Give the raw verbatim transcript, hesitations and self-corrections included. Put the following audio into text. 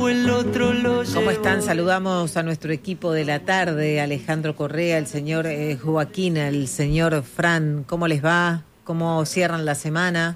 o el otro lo llevó. ¿Cómo están? Saludamos a nuestro equipo de la tarde, Alejandro Correa, el señor eh, Joaquín, el señor Fran. ¿Cómo les va? ¿Cómo cierran la semana?